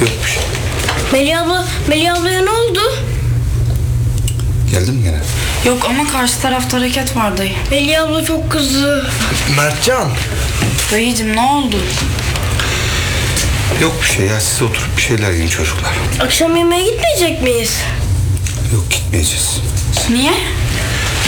Yok bir şey. Melih ablaya ne oldu? Geldi mi gene? Yok ama karşı tarafta hareket var dayı. Melih abla çok kızdı. Mertcan. Dayıcım ne oldu? Yok bir şey ya, siz oturup bir şeyler yiyin çocuklar. Akşam yemeğe gitmeyecek miyiz? Yok, gitmeyeceğiz. Niye?